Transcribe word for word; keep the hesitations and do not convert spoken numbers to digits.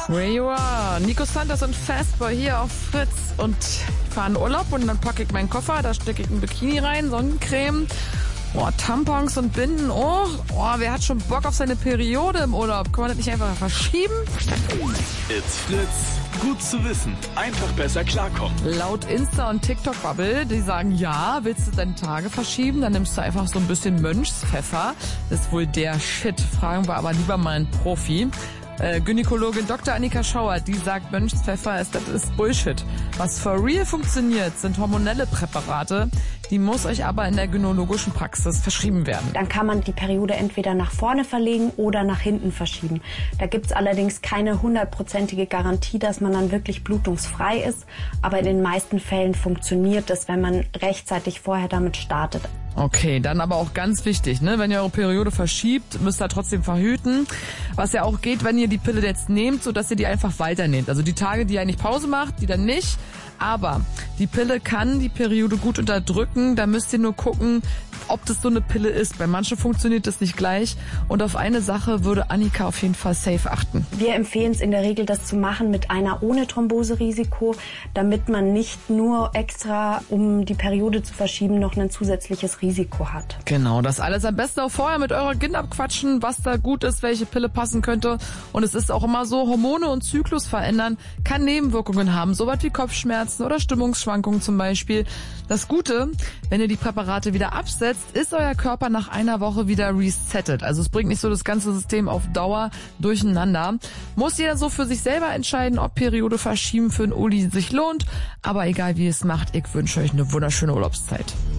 Where you are. Nico Santos und Fastboy hier auf Fritz und fahren Urlaub und dann packe ich meinen Koffer, da stecke ich ein Bikini rein, Sonnencreme, oh, Tampons und Binden. Oh, oh, wer hat schon Bock auf seine Periode im Urlaub? Kann man das nicht einfach verschieben? It's Fritz. Gut zu wissen. Einfach besser klarkommen. Laut Insta- und TikTok-Bubble, die sagen, ja, willst du deine Tage verschieben, dann nimmst du einfach so ein bisschen Mönchspfeffer. Das ist wohl der Shit. Fragen wir aber lieber mal einen Profi. Äh, Gynäkologin Doktor Annika Schauer, die sagt, Mönchspfeffer ist, das ist Bullshit. Was for real funktioniert, sind hormonelle Präparate. Die muss euch aber in der gynäkologischen Praxis verschrieben werden. Dann kann man die Periode entweder nach vorne verlegen oder nach hinten verschieben. Da gibt's allerdings keine hundertprozentige Garantie, dass man dann wirklich blutungsfrei ist. Aber in den meisten Fällen funktioniert es, wenn man rechtzeitig vorher damit startet. Okay, dann aber auch ganz wichtig, ne? Wenn ihr eure Periode verschiebt, müsst ihr trotzdem verhüten. Was ja auch geht, wenn ihr die Pille jetzt nehmt, so dass ihr die einfach weiternehmt. Also die Tage, die ihr eigentlich Pause macht, die dann nicht. Aber die Pille kann die Periode gut unterdrücken. Da müsst ihr nur gucken, ob das so eine Pille ist. Bei manchen funktioniert das nicht gleich. Und auf eine Sache würde Annika auf jeden Fall safe achten. Wir empfehlen es in der Regel, das zu machen mit einer ohne Thromboserisiko, damit man nicht nur extra, um die Periode zu verschieben, noch ein zusätzliches Risiko hat. Genau, das alles am besten auch vorher mit eurer Kind abquatschen, was da gut ist, welche Pille passen könnte. Und es ist auch immer so, Hormone und Zyklus verändern kann Nebenwirkungen haben, sowas wie Kopfschmerzen oder Stimmungsschwankungen zum Beispiel. Das Gute, wenn ihr die Präparate wieder absetzt, ist euer Körper nach einer Woche wieder resettet. Also es bringt nicht so das ganze System auf Dauer durcheinander. Muss jeder so für sich selber entscheiden, ob Periode verschieben für einen Uli sich lohnt. Aber egal wie ihr es macht, ich wünsche euch eine wunderschöne Urlaubszeit.